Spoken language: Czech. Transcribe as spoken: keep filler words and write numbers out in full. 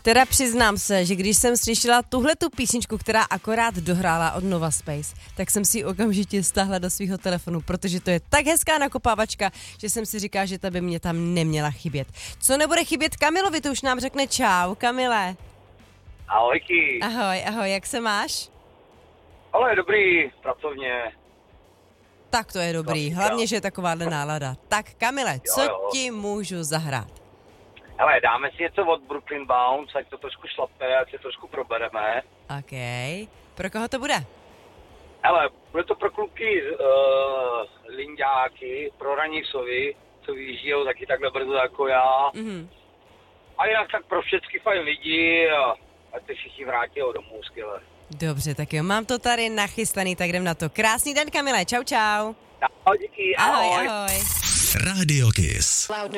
Teda přiznám se, že když jsem slyšela tuhle tu písničku, která akorát dohrála od Nova Space, tak jsem si ji okamžitě stáhla do svého telefonu, protože to je tak hezká nakopávačka, že jsem si říkala, že ta by mě tam neměla chybět. Co nebude chybět Kamilovi, to už nám řekne čau, Kamile. Ahojky. Ahoj, ahoj, jak se máš? Ale dobrý, pracovně. Tak to je dobrý, hlavně, že je takováhle nálada. Tak Kamile, co jo, jo. ti můžu zahrát? Hele, dáme si něco od Brooklyn Bounce, ať to trošku šlape, ať se trošku probereme. OK. Pro koho to bude? Hele, bude to pro kluky uh, linďáky, pro ranisovy, co vyžijou taky takhle brzo jako já. Mhm. A jinak tak pro všechny fajn lidi a ať se všichni vrátí domů, skvěle. Dobře, tak jo, mám to tady nachystaný, tak jdem na to. Krásný den, Kamile, čau, čau. Ahoj, díky, ahoj. Ahoj, ahoj. Radio Kiss.